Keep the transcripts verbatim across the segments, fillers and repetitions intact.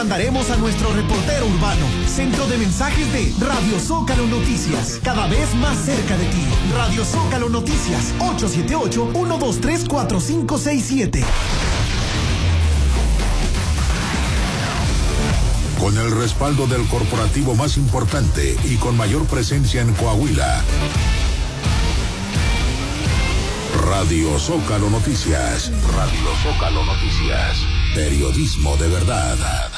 mandaremos a nuestro reportero urbano. Centro de mensajes de Radio Zócalo Noticias, cada vez más cerca de ti. Radio Zócalo Noticias, ocho siete ocho, uno dos tres, cuatro cinco seis siete. Con el respaldo del corporativo más importante y con mayor presencia en Coahuila. Radio Zócalo Noticias. Radio Zócalo Noticias. Periodismo de verdad.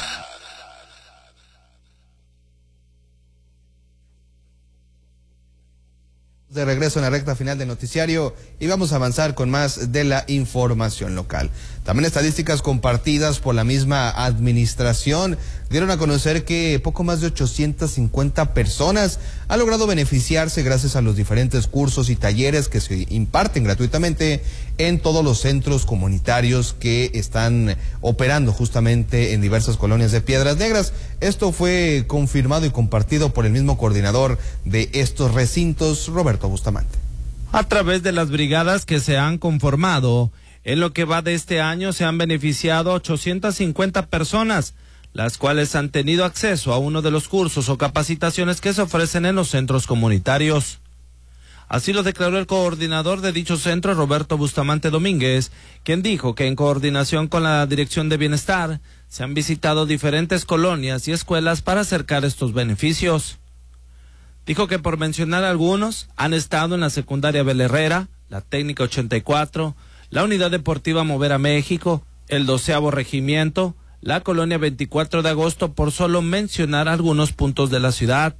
De regreso en la recta final del noticiario y vamos a avanzar con más de la información local. También estadísticas compartidas por la misma administración dieron a conocer que poco más de ochocientas cincuenta personas han logrado beneficiarse gracias a los diferentes cursos y talleres que se imparten gratuitamente en todos los centros comunitarios que están operando justamente en diversas colonias de Piedras Negras. Esto fue confirmado y compartido por el mismo coordinador de estos recintos, Roberto Bustamante. A través de las brigadas que se han conformado, en lo que va de este año se han beneficiado ochocientas cincuenta personas, las cuales han tenido acceso a uno de los cursos o capacitaciones que se ofrecen en los centros comunitarios. Así lo declaró el coordinador de dicho centro, Roberto Bustamante Domínguez, quien dijo que en coordinación con la Dirección de Bienestar se han visitado diferentes colonias y escuelas para acercar estos beneficios. Dijo que, por mencionar algunos, han estado en la secundaria Bel Herrera, la técnica ochenta y cuatro, la unidad deportiva Mover a México, el doceavo regimiento, la colonia veinticuatro de agosto, por solo mencionar algunos puntos de la ciudad.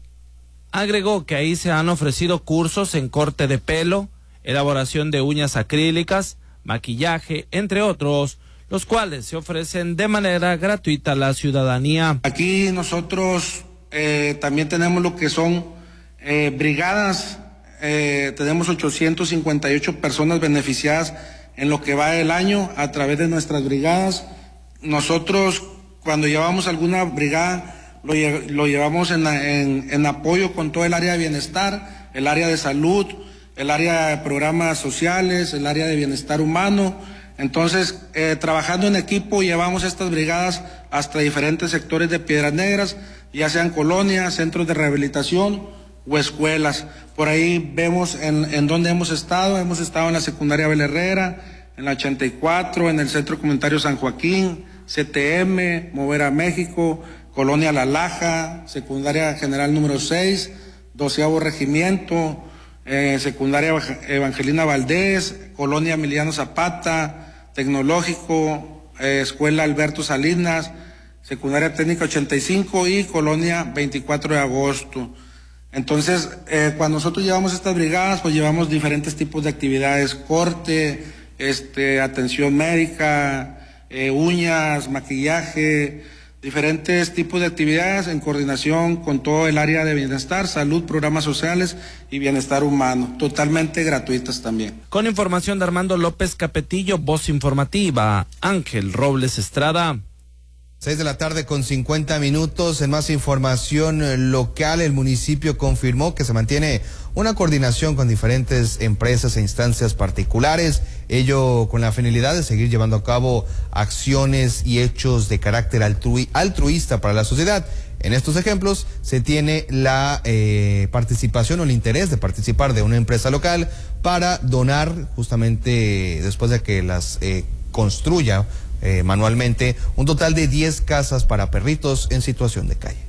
Agregó que ahí se han ofrecido cursos en corte de pelo, elaboración de uñas acrílicas, maquillaje, entre otros, los cuales se ofrecen de manera gratuita a la ciudadanía. Aquí nosotros eh, también tenemos lo que son eh, brigadas, eh, tenemos ochocientas cincuenta y ocho personas beneficiadas en lo que va del año a través de nuestras brigadas. Nosotros cuando llevamos alguna brigada lo, lo llevamos en, en, en apoyo con todo el área de bienestar, el área de salud, el área de programas sociales, el área de bienestar humano. Entonces, eh, trabajando en equipo, llevamos estas brigadas hasta diferentes sectores de Piedras Negras, ya sean colonias, centros de rehabilitación o escuelas. Por ahí vemos en, en dónde hemos estado. Hemos estado en la secundaria Bel Herrera, en la ochenta y cuatro, en el Centro Comunitario San Joaquín, C T M, Mover a México, Colonia La Laja, secundaria general número seis, doceavo regimiento, eh, secundaria Evangelina Valdés, Colonia Emiliano Zapata, Tecnológico, eh, Escuela Alberto Salinas, secundaria técnica ochenta y cinco y Colonia veinticuatro de agosto. Entonces, eh, cuando nosotros llevamos estas brigadas, pues llevamos diferentes tipos de actividades, corte, este, atención médica, eh, uñas, maquillaje, diferentes tipos de actividades en coordinación con todo el área de bienestar, salud, programas sociales y bienestar humano, totalmente gratuitas también. Con información de Armando López Capetillo, voz informativa, Ángel Robles Estrada. Seis de la tarde con cincuenta minutos. En más información local, el municipio confirmó que se mantiene una coordinación con diferentes empresas e instancias particulares, ello con la finalidad de seguir llevando a cabo acciones y hechos de carácter altrui, altruista para la sociedad. En estos ejemplos se tiene la eh, participación o el interés de participar de una empresa local para donar, justamente después de que las eh, construya Eh, manualmente, un total de diez casas para perritos en situación de calle.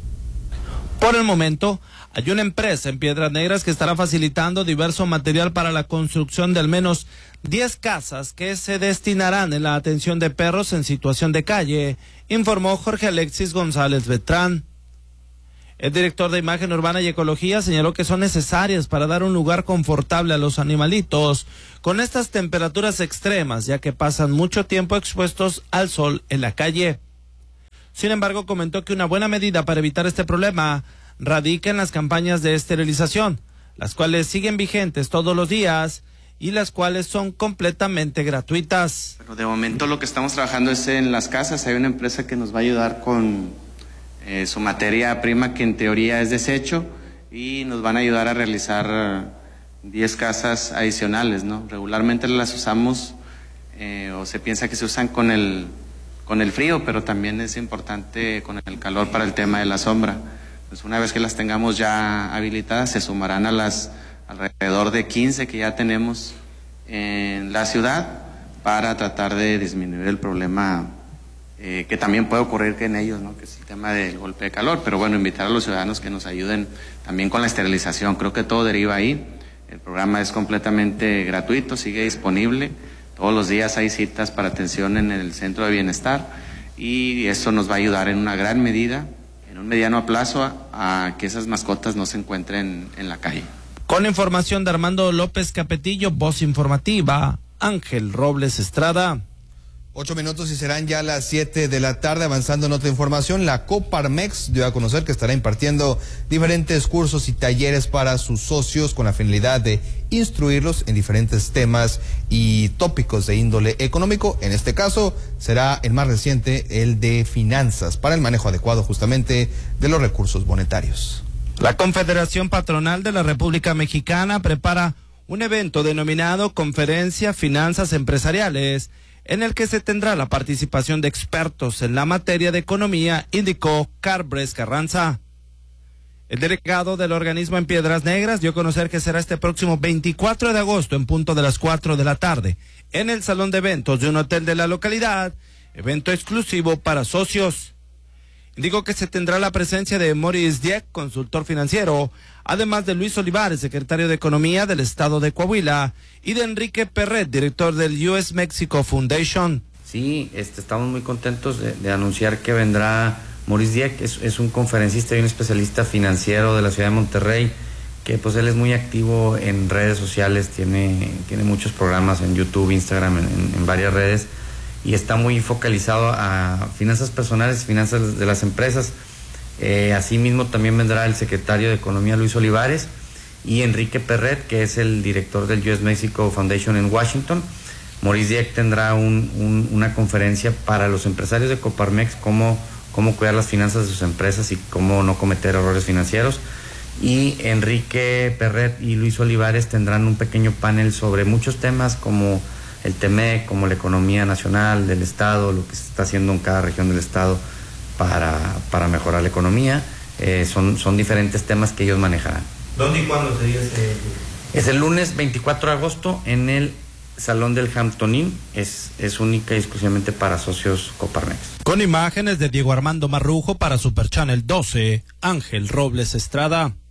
Por el momento, hay una empresa en Piedras Negras que estará facilitando diverso material para la construcción de al menos diez casas que se destinarán en la atención de perros en situación de calle, informó Jorge Alexis González Beltrán. El director de Imagen Urbana y Ecología señaló que son necesarias para dar un lugar confortable a los animalitos con estas temperaturas extremas, ya que pasan mucho tiempo expuestos al sol en la calle. Sin embargo, comentó que una buena medida para evitar este problema radica en las campañas de esterilización, las cuales siguen vigentes todos los días y las cuales son completamente gratuitas. Pero de momento lo que estamos trabajando es en las casas. Hay una empresa que nos va a ayudar con Eh, su materia prima, que en teoría es desecho, y nos van a ayudar a realizar diez casas adicionales, ¿no? Regularmente las usamos eh, o se piensa que se usan con el con el frío, pero también es importante con el calor para el tema de la sombra. Pues una vez que las tengamos ya habilitadas, se sumarán a las alrededor de quince que ya tenemos en la ciudad para tratar de disminuir el problema eh, que también puede ocurrir que en ellos, ¿no? Que es el tema del golpe de calor. Pero bueno, invitar a los ciudadanos que nos ayuden también con la esterilización. Creo que todo deriva ahí. El programa es completamente gratuito, sigue disponible. Todos los días hay citas para atención en el centro de bienestar y eso nos va a ayudar en una gran medida, en un mediano plazo, a, a que esas mascotas no se encuentren en la calle. Con información de Armando López Capetillo, voz informativa, Ángel Robles Estrada. Ocho minutos y serán ya las siete de la tarde. Avanzando en otra información, la Coparmex dio a conocer que estará impartiendo diferentes cursos y talleres para sus socios con la finalidad de instruirlos en diferentes temas y tópicos de índole económico. En este caso será el más reciente, el de finanzas, para el manejo adecuado justamente de los recursos monetarios. La Confederación Patronal de la República Mexicana prepara un evento denominado Conferencia Finanzas Empresariales, en el que se tendrá la participación de expertos en la materia de economía, indicó Carbres Carranza. El delegado del organismo en Piedras Negras dio a conocer que será este próximo veinticuatro de agosto en punto de las cuatro de la tarde en el salón de eventos de un hotel de la localidad, evento exclusivo para socios. Indicó que se tendrá la presencia de Maurice Dieck, consultor financiero, además de Luis Olivares, secretario de Economía del Estado de Coahuila, y de Enrique Perret, director del U S Mexico Foundation. Sí, este, estamos muy contentos de, de anunciar que vendrá Maurice Dieck, es, es un conferencista y un especialista financiero de la ciudad de Monterrey, que pues él es muy activo en redes sociales, tiene, tiene muchos programas en YouTube, Instagram, en, en, en varias redes, y está muy focalizado a finanzas personales y finanzas de las empresas. Eh, asimismo también vendrá el secretario de Economía Luis Olivares y Enrique Perret, que es el director del U S Mexico Foundation en Washington. Maurice Dieck tendrá un, un, una conferencia para los empresarios de Coparmex, cómo, cómo cuidar las finanzas de sus empresas y cómo no cometer errores financieros. Y Enrique Perret y Luis Olivares tendrán un pequeño panel sobre muchos temas como el T M E C, como la economía nacional del Estado, lo que se está haciendo en cada región del Estado para, para mejorar la economía. Eh, son, son diferentes temas que ellos manejarán. ¿Dónde y cuándo sería ese? Es el lunes veinticuatro de agosto en el Salón del Hampton Inn. Es, es única y exclusivamente para socios Coparmex. Con imágenes de Diego Armando Marrujo para Super Channel doce, Ángel Robles Estrada.